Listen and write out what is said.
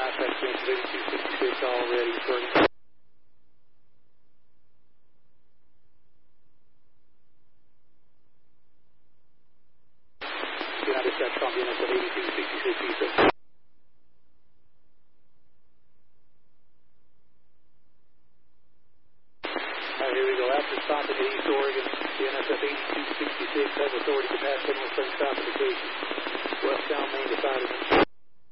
last experience of 8266 already. United States Trump units at 8266 east. Here we go. After stopping at East Oregon, the NSA